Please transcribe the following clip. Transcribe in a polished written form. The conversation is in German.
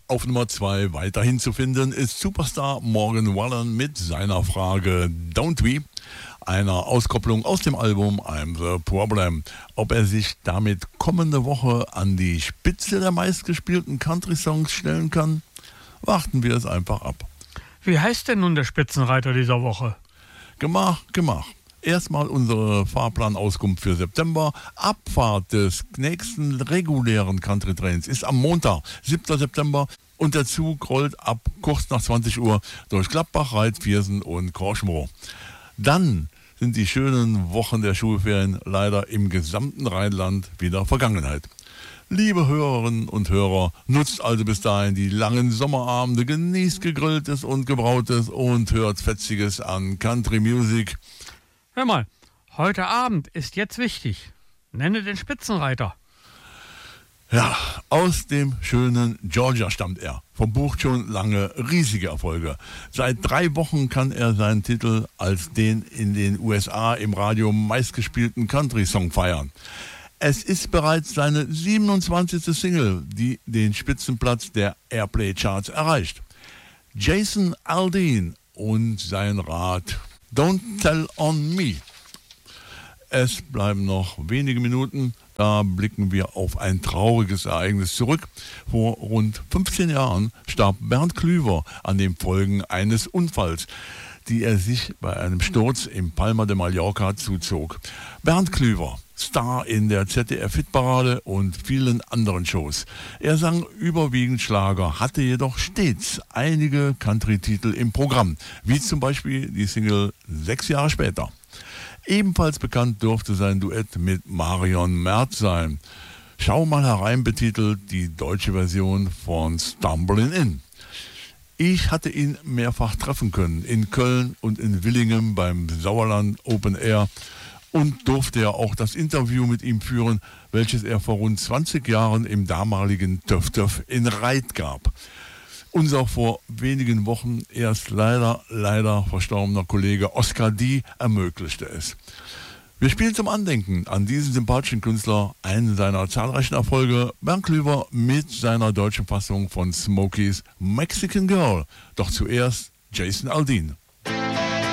Auf Nummer 2 weiterhin zu finden ist Superstar Morgan Wallen mit seiner Frage Don't We, einer Auskopplung aus dem Album I'm the Problem. Ob er sich damit kommende Woche an die Spitze der meistgespielten Country-Songs stellen kann, warten wir es einfach ab. Wie heißt denn nun der Spitzenreiter dieser Woche? Gemach. Erstmal unsere Fahrplanauskunft für September. Abfahrt des nächsten regulären Country-Trains ist am Montag, 7. September. Und der Zug rollt ab kurz nach 20 Uhr durch Gladbach, Reit, Viersen und Korschmoor. Dann sind die schönen Wochen der Schulferien leider im gesamten Rheinland wieder Vergangenheit. Liebe Hörerinnen und Hörer, nutzt also bis dahin die langen Sommerabende, genießt Gegrilltes und Gebrautes und hört Fetziges an Country Music. Hör mal, heute Abend ist jetzt wichtig. Nenne den Spitzenreiter. Ja, aus dem schönen Georgia stammt er. Verbucht schon lange riesige Erfolge. Seit 3 Wochen kann er seinen Titel als den in den USA im Radio meistgespielten Country-Song feiern. Es ist bereits seine 27. Single, die den Spitzenplatz der Airplay-Charts erreicht. Jason Aldean und sein Rat Don't Tell on Me. Es bleiben noch wenige Minuten. Da blicken wir auf ein trauriges Ereignis zurück. Vor rund 15 Jahren starb Bernd Klüver an den Folgen eines Unfalls, die er sich bei einem Sturz im Palma de Mallorca zuzog. Bernd Klüver, Star in der ZDF-Hitparade und vielen anderen Shows. Er sang überwiegend Schlager, hatte jedoch stets einige Country-Titel im Programm, wie zum Beispiel die Single 6 Jahre später. Ebenfalls bekannt dürfte sein Duett mit Marion Merz sein. Schau mal herein betitelt die deutsche Version von Stumbling In. Ich hatte ihn mehrfach treffen können, in Köln und in Willingen beim Sauerland Open Air und durfte ja auch das Interview mit ihm führen, welches er vor rund 20 Jahren im damaligen Töff Töff in Reit gab. Unser vor wenigen Wochen erst leider verstorbener Kollege Oscar D. ermöglichte es. Wir spielen zum Andenken an diesen sympathischen Künstler einen seiner zahlreichen Erfolge, Bernd Klüver mit seiner deutschen Fassung von Smokies Mexican Girl. Doch zuerst Jason Aldean.